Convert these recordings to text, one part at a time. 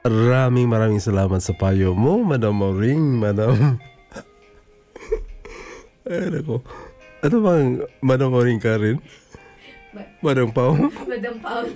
Maraming salamat sa payo mo, Madam Maureen, Madam. Ay, nako. Ano bang Madam Maureen ka rin? Madam Pao? Madam Paul.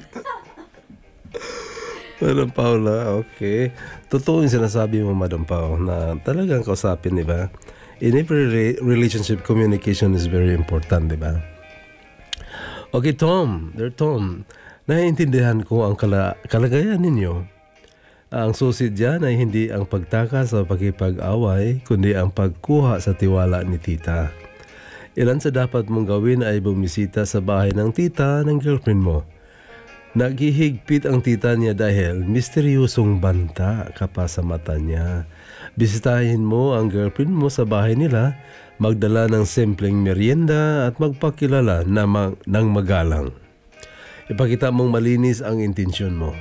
Madam Paula, okay. Totoo yung sinasabi mo, Madam Pao, na talagang kausapin, di ba? In every relationship, communication is very important, di ba? Okay, Tom. Naiintindihan ko ang kalagayan ninyo. Ang susi diyan ay hindi ang pagtaka sa pakipag-away, kundi ang pagkuha sa tiwala ni tita. Ilan sa dapat mong gawin ay bumisita sa bahay ng tita ng girlfriend mo. Naghihigpit ang tita niya dahil misteryosong banta ka pa sa mata niya. Bisitahin mo ang girlfriend mo sa bahay nila, magdala ng simpleng merienda at magpakilala ng magalang. Ipakita mong malinis ang intensyon mo.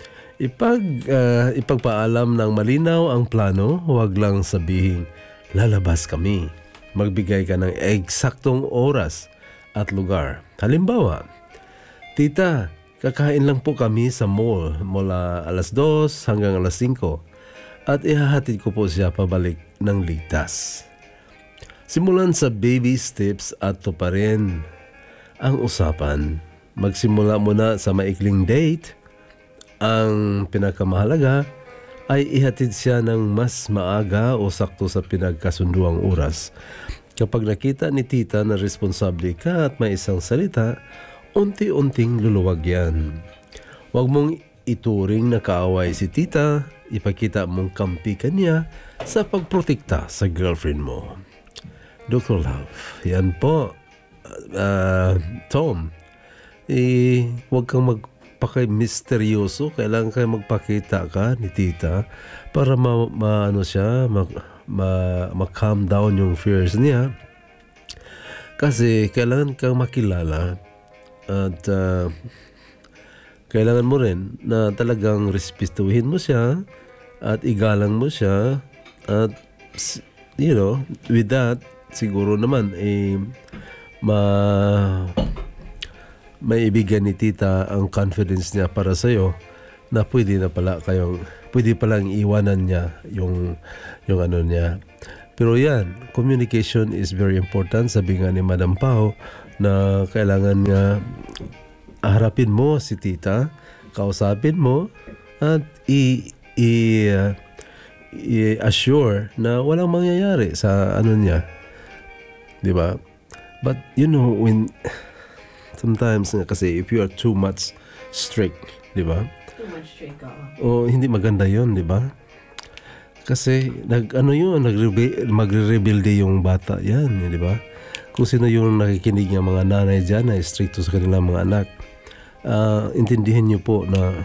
Ipagpaalam ng malinaw ang plano, huwag lang sabihin, lalabas kami. Magbigay ka ng eksaktong oras at lugar. Halimbawa, tita, kakain lang po kami sa mall mula alas 2 hanggang alas 5 at ihahatid ko po siya pabalik ng ligtas. Simulan sa baby steps at tuparin ang usapan. Magsimula muna sa maikling date. Ang pinakamahalaga ay ihatid siya ng mas maaga o sakto sa pinagkasunduang oras. Kapag nakita ni tita na responsable ka at may isang salita, unti-unting luluwag yan. Huwag mong ituring na kaaway si tita, ipakita mong kampi ka niya sa pagprotekta sa girlfriend mo. Dr. Love, yan po. Tom, huwag kang magpaka-misteryoso. Kailangan kayo magpakita ka ni tita para ma-calm down yung fears niya. Kasi kailangan kang makilala at kailangan mo rin na talagang respetuhin mo siya at igalang mo siya at with that siguro naman maibigyan ni tita ang confidence niya para sa'yo na pwede palang iwanan niya yung ano niya. Pero yan, communication is very important. Sabi nga ni Madam Pao na kailangan nga harapin mo si tita, kausapin mo at i-assure na walang mangyayari sa ano niya. Di ba? But when sometimes kasi if you are too much strict, di ba? Too much strict ka. Hindi maganda 'yon, di ba? Kasi magre-rebelde yung bata yan, di ba? Kung sino yung nakikinig ng mga nanay dyan na stricto sa kanilang mga anak, intindihin niyo po na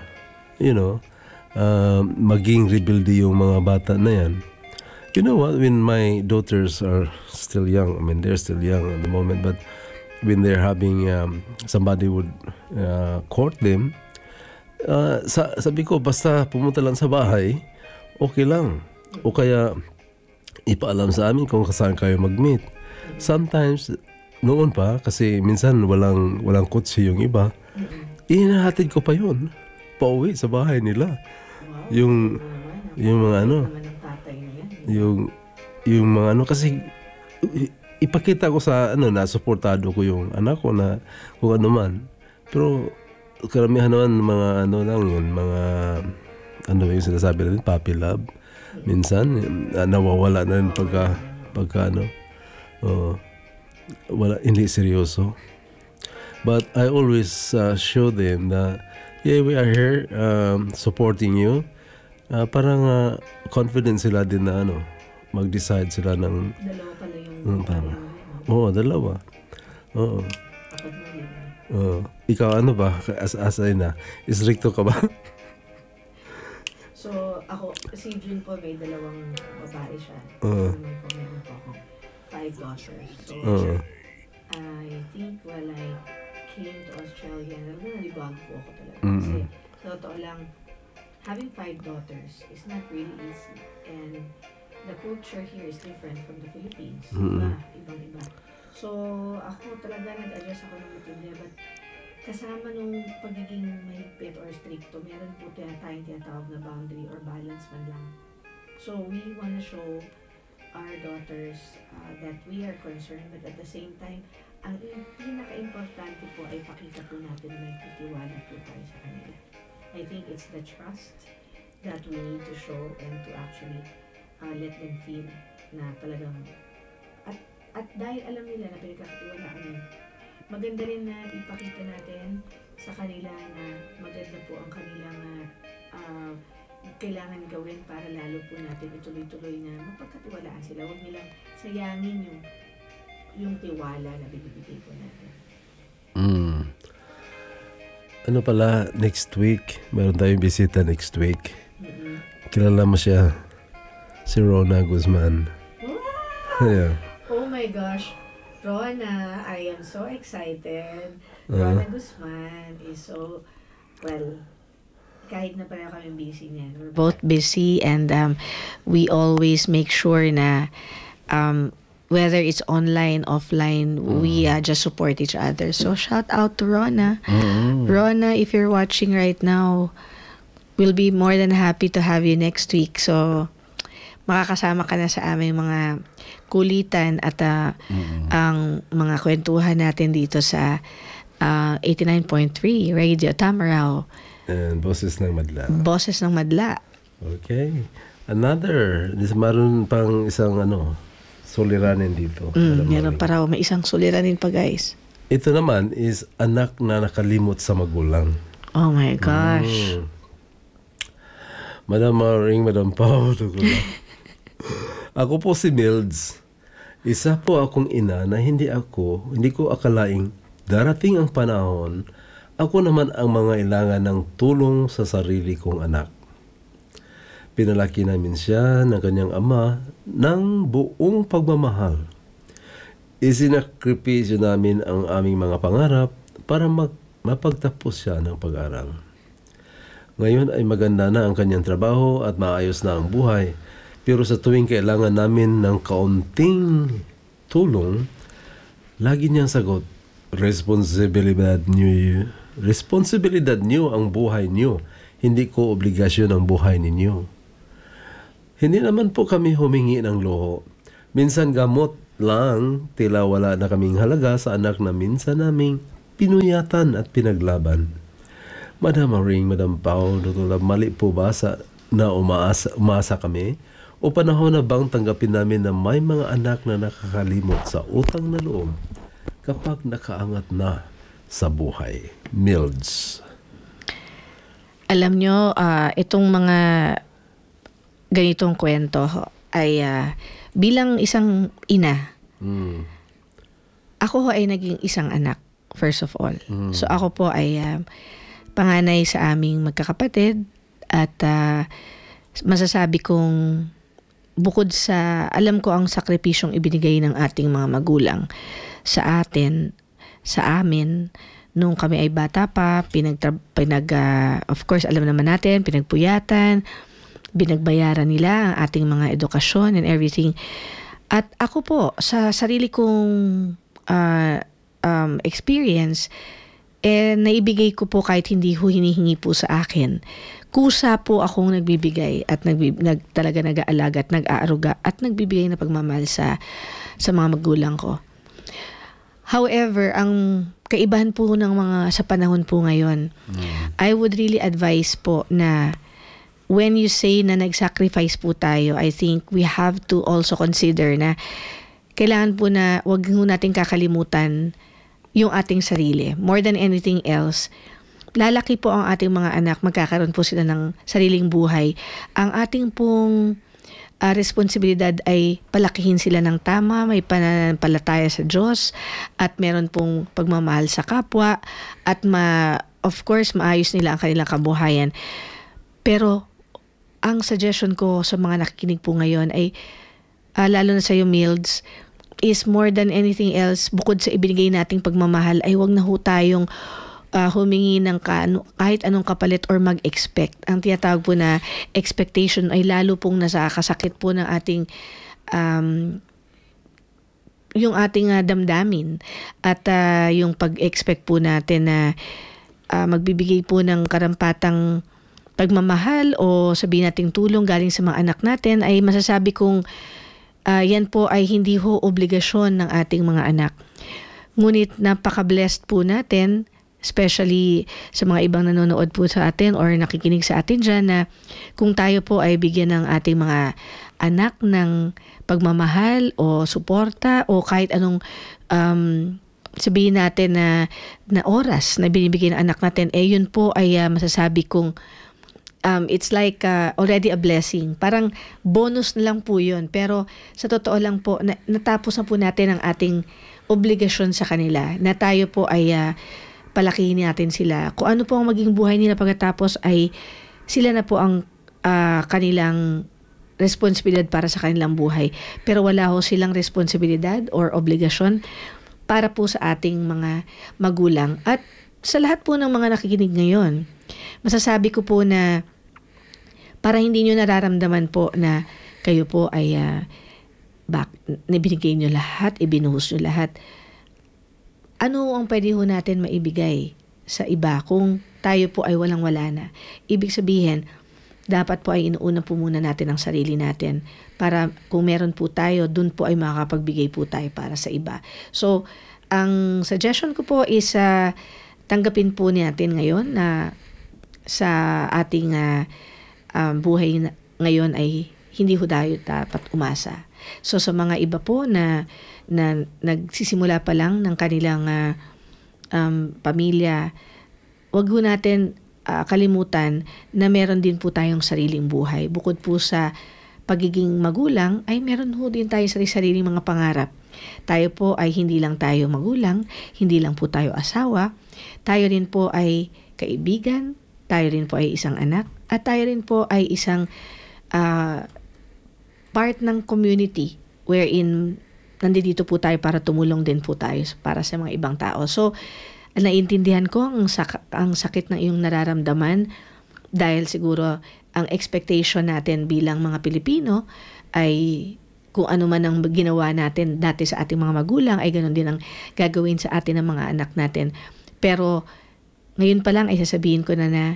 maging rebelde yung mga bata na yan. You know what, when my daughters are still young, they're still young at the moment, but when they're having somebody would court them, sabi ko, basta pumunta lang sa bahay, okay lang. O kaya ipaalam sa amin kung saan kayo mag-meet. Sometimes, noon pa, kasi minsan walang kotse yung iba, inahatid ko pa yun, pauwi sa bahay nila. Yung mga yung mga kasi ipakita ko sa na suportado ko yung anak ko na kung ano man. Pero karamihan naman mga lang yun, mga yung sinasabi natin, puppy love. Minsan nawawala na rin pagka wala, hindi seryoso. But I always show them na we are here supporting you. Parang confident sila din na mag-decide sila ng dalawa pala yung tama. Dalawa. Oo. Ikaw ba? As na, stricto ka ba? So, si June po may dalawang babae siya. Meron po ako 5 daughters. So, I think while I came to Australia, nalibag po ako talaga. Kasi, sa totoo lang, having 5 daughters is not really easy. And the culture here is different from the Philippines. Ibang-iba. So, ako talaga nag-adjust ako ng matindi. But kasama nung pagiging mahigpit or stricto, meron po tayong tinatawag na boundary or balance man lang. So we want to show our daughters that we are concerned, but at the same time, ang pinaka-importante po ay pakita po natin na may titiwala po tayo sa kanila. I think it's the trust that we need to show and to actually let them feel na talagang at dahil alam nila na pinagkakatiwalaan yun, maganda rin na ipakita natin sa kanila na maganda po ang kanilang kailangan gawin para lalo po natin ituloy-tuloy na mapagkatiwalaan sila. Huwag nilang sayangin yung tiwala na binibigay po natin. Ano pala, next week, meron tayong bisita next week. Kilala mo siya, si Rona Guzman. Wow! Yeah. Oh my gosh, Rona, I am so excited. Rona Guzman is so, well, kahit na pareho kami busy niyan. We're both busy and we always make sure na whether it's online, offline, we just support each other. So shout out to Rona. Rona, if you're watching right now, we'll be more than happy to have you next week. So makakasama ka na sa aming mga kulitan at ang mga kwentuhan natin dito sa 89.3 Radio Tamaraw. And Boses ng Madla. Boses ng Madla. Okay. Maroon pang isang suliranin dito. Meron pa raw. May isang suliranin pa, guys. Ito naman is anak na nakalimot sa magulang. Oh my gosh. Madam Maring, Madam Pao. Ako po si Milds. Isa po akong ina na hindi ko akalaing darating ang panahon, ako naman ang mga ilangan ng tulong sa sarili kong anak. Pinalaki namin siya ng kanyang ama ng buong pagmamahal. Isinakripisyo namin ang aming mga pangarap para mapagtapos siya ng pag-aral. Ngayon ay maganda na ang kanyang trabaho at maayos na ang buhay. Pero sa tuwing kailangan namin ng kaunting tulong, lagi niyang sagot, responsibilidad niyo ang buhay niyo. Hindi ko obligasyon ang buhay ninyo. Hindi naman po kami humingi ng loho. Minsan gamot lang, tila wala na kaming halaga sa anak na minsan naming pinuyatan at pinaglaban. Madam Maring, Madam Pao, mali po ba na umasa kami? O panahon na bang tanggapin namin na may mga anak na nakakalimot sa utang na loob kapag nakaangat na sa buhay? Milds. Alam nyo, itong mga ganitong kwento ay bilang isang ina, ako ay naging isang anak, first of all. So ako po ay panganay sa aming magkakapatid at masasabi kong bukod sa alam ko ang sakripisyong ibinigay ng ating mga magulang sa amin, nung kami ay bata pa, of course, alam naman natin, pinagpuyatan, binagbayaran nila ang ating mga edukasyon and everything. At ako po, sa sarili kong experience, naibigay ko po kahit hindi hinihingi po sa akin. Kusa po akong nagbibigay at talaga nag-aalaga at nag-aaruga at nagbibigay na pagmamahal sa mga magulang ko. However, ang kaibahan po ng sa panahon po ngayon, I would really advise po na when you say na nag-sacrifice po tayo, I think we have to also consider na kailangan po na wag natin kakalimutan yung ating sarili. More than anything else, lalaki po ang ating mga anak, magkakaroon po sila ng sariling buhay. Ang ating pong responsibilidad ay palakihin sila ng tama, may pananampalataya sa Diyos, at meron pong pagmamahal sa kapwa, at of course, maayos nila ang kanilang kabuhayan. Pero, ang suggestion ko sa mga nakikinig po ngayon ay, lalo na sa iyo, Milds, is more than anything else, bukod sa ibinigay nating pagmamahal, ay wag na ho tayong humingi ng kahit anong kapalit or mag-expect. Ang tinatawag po na expectation ay lalo pong nasakasakit po ng ating yung ating damdamin at yung pag-expect po natin na magbibigay po ng karampatang pagmamahal o sabihin nating tulong galing sa mga anak natin, ay masasabi kong yan po ay hindi ho obligasyon ng ating mga anak. Ngunit napaka-blessed po natin, especially sa mga ibang nanonood po sa atin or nakikinig sa atin dyan, na kung tayo po ay bigyan ng ating mga anak ng pagmamahal o suporta o kahit anong sabihin natin na oras na binibigyan ng anak natin, yun po ay masasabi kong it's like already a blessing. Parang bonus na lang po yun. Pero sa totoo lang po, natapos na po natin ang ating obligasyon sa kanila, na tayo po ay palakihin natin sila. Kung ano po ang maging buhay nila pagkatapos, ay sila na po ang kanilang responsibilidad para sa kanilang buhay. Pero wala ho silang responsibilidad or obligasyon para po sa ating mga magulang. At sa lahat po ng mga nakikinig ngayon, masasabi ko po na para hindi nyo nararamdaman po na kayo po ay binigay nyo lahat, ibinuhos nyo lahat. Ano ang pwede ho natin maibigay sa iba kung tayo po ay walang-wala na? Ibig sabihin, dapat po ay inuuna po muna natin ang sarili natin para kung meron po tayo, dun po ay makakapagbigay po tayo para sa iba. So, ang suggestion ko po is tanggapin po natin ngayon na sa ating buhay ngayon ay hindi ho tayo dapat umasa. So, sa mga iba po na nagsisimula pa lang ng kanilang pamilya, wag ho natin kalimutan na meron din po tayong sariling buhay. Bukod po sa pagiging magulang, ay meron ho din tayo sariling mga pangarap. Tayo po ay hindi lang tayo magulang, hindi lang po tayo asawa, tayo rin po ay kaibigan, tayo rin po ay isang anak, at tayo rin po ay isang part ng community wherein nandito po tayo para tumulong din po tayo para sa mga ibang tao. So, naiintindihan ko ang sakit ng iyong nararamdaman dahil siguro ang expectation natin bilang mga Pilipino ay kung ano man ang ginawa natin dati sa ating mga magulang ay ganoon din ang gagawin sa atin ng mga anak natin. Pero ngayon pa lang ay sasabihin ko na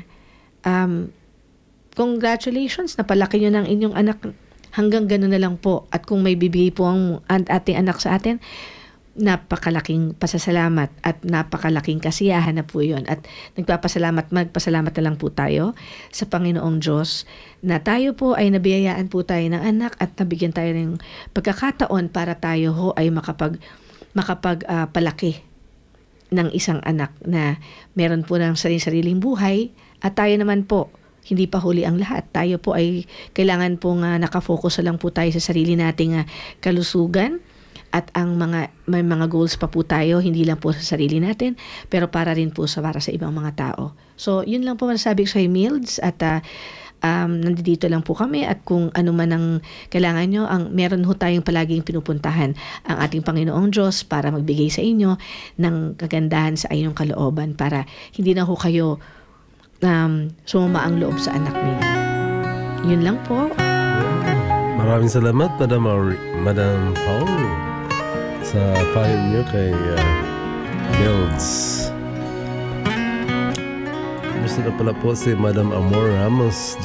congratulations, napalaki nyo ng inyong anak, hanggang gano'n na lang po. At kung may bibigay po ang ating anak sa atin, napakalaking pasasalamat at napakalaking kasiyahan na po yun. At magpasalamat na lang po tayo sa Panginoong Diyos na tayo po ay nabiyayaan po tayo ng anak at nabigyan tayo ng pagkakataon para tayo ho ay makapagpalaki ng isang anak na meron po ng sariling buhay. At tayo naman po, hindi pa huli ang lahat. Tayo po ay kailangan pong nakafocus na lang po tayo sa sarili nating kalusugan. At may mga goals pa po tayo, hindi lang po sa sarili natin, pero para rin po para sa ibang mga tao. So, yun lang po masasabi ko sa Milds. At nandito lang po kami. At kung ano man ang kailangan nyo, meron ho tayong palaging pinupuntahan ang ating Panginoong Diyos para magbigay sa inyo ng kagandahan sa inyong kalooban para hindi na ho kayo sumama ang loob sa anak ninyo. Yun lang po. Maraming salamat, Madam Paul, sa payo niyo kay Milds. Gusto na pala po si Madam Amor Ramos,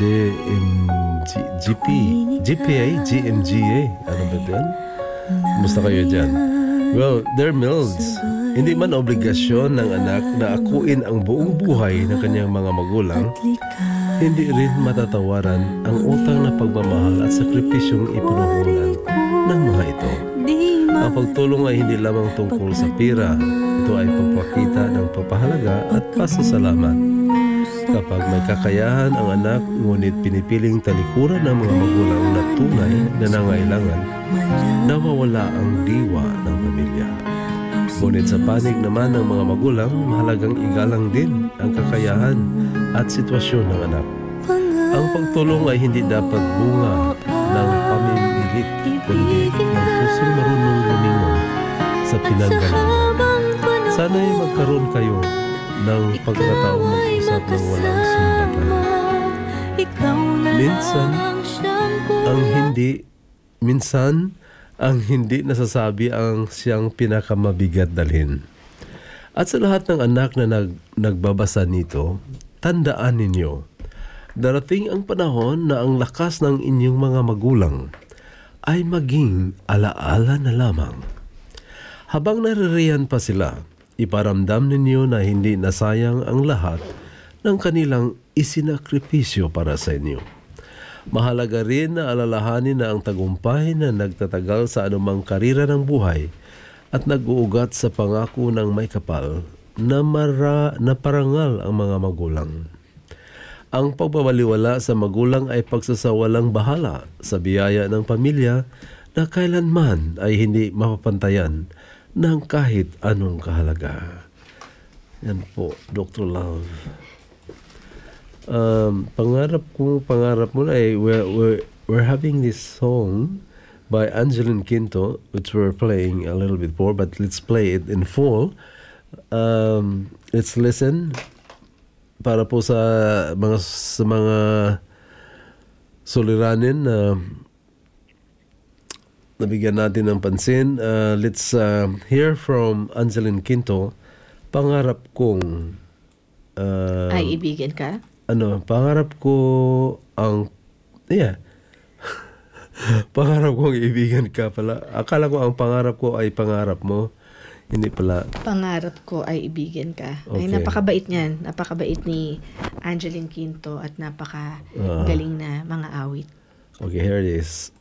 GMGA. Ano ba yan? Kumusta kayo dyan? Well, dear Milds, hindi man obligasyon ng anak na akuin ang buong buhay ng kanyang mga magulang, hindi rin matatawaran ang utang na pagmamahal at sakripisyong ipinuhunan ng mga ito. Ang pagtulong ay hindi lamang tungkol sa pira. Ito ay pagpakita ng papahalaga at pasasalamat. Kapag may kakayahan ang anak, ngunit pinipiling talikuran ng mga magulang na tunay na nangailangan, nawawala ang diwa ng pamilya. Ngunit sa panig naman ng mga magulang, mahalagang igalang din ang kakayahan at sitwasyon ng anak. Ang pagtulong ay hindi dapat bunga ng pamimilit, kundi ng pusong marunong lumingon sa pinanggalingan. Sana'y magkaroon kayo ng pagkakataong mag-usap ng walang sumbatan. Minsan ang hindi nasasabi ang siyang pinakamabigat dalhin. At sa lahat ng anak na nagbabasa nito, tandaan ninyo, darating ang panahon na ang lakas ng inyong mga magulang ay maging alaala na lamang. Habang naririyan pa sila, iparamdam ninyo na hindi nasayang ang lahat ng kanilang isinakripisyo para sa inyo. Mahalaga rin na alalahanin na ang tagumpay na nagtatagal sa anumang karira ng buhay at nag-uugat sa pangako ng may kapal na parangal ang mga magulang. Ang pagbabaliwala sa magulang ay pagsasawalang bahala sa biyaya ng pamilya na kailanman ay hindi mapapantayan ng kahit anong kahalaga. Yan po, Dr. Love. Pangarap mo na eh, we're having this song by Angeline Quinto, which we're playing a little bit more, but let's play it in full. Let's listen para po sa mga suliranin na nabigyan natin ng pansin. Let's hear from Angeline Quinto, Pangarap Kong Ay ibigan ka? Pangarap ko pangarap kong ibigan ka pala. Akala ko ang pangarap ko ay pangarap mo. Hindi pala. Pangarap ko ay ibigan ka. Okay. Ay napakabait niyan. Napakabait ni Angeline Quinto at napakagaling na mga awit. Okay, here it is.